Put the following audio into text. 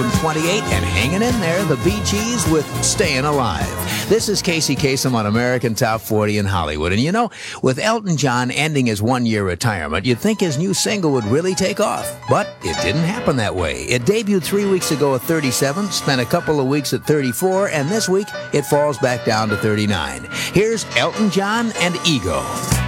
28 and hanging in there, the Bee Gees with Staying Alive. This is Casey Kasem on American Top 40 in Hollywood. And you know, with Elton John ending his one-year retirement, you'd think his new single would really take off. But it didn't happen that way. It debuted 3 weeks ago at 37, spent a couple of weeks at 34, and this week it falls back down to 39. Here's Elton John and Ego.